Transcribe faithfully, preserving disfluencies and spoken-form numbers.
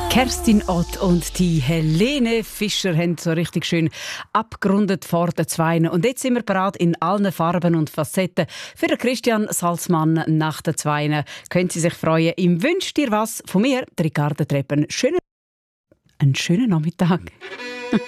Kerstin Ott und die Helene Fischer haben so richtig schön abgerundet vor den Zweien. Und jetzt sind wir bereit in allen Farben und Facetten für den Christian Salzmann nach den Zweien. Können Sie sich freuen. Ihm wünscht dir was von mir, Ricardo Treppen. Schönen, einen schönen Nachmittag.